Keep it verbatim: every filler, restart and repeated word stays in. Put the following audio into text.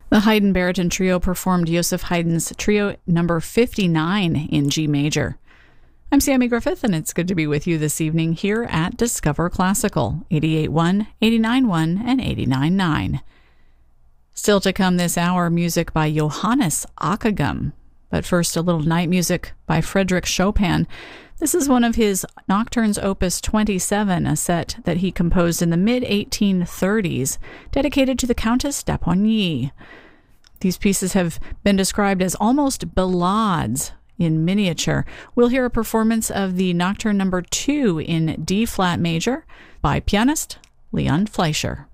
The Haydn Baritone Trio performed Joseph Haydn's Trio number fifty-nine in G major. I'm Sammy Griffith, and it's good to be with you this evening here at Discover Classical, eighty-eight point one, eighty-nine point one, and eighty-nine point nine. Still to come this hour, music by Johannes Ockeghem. But first, a little night music by Frédéric Chopin. This is one of his Nocturnes Opus twenty-seven, a set that he composed in the mid eighteen thirties, dedicated to the Countess d'Appogny. These pieces have been described as almost ballades in miniature. We'll hear a performance of the Nocturne number two in D-flat major by pianist Leon Fleischer.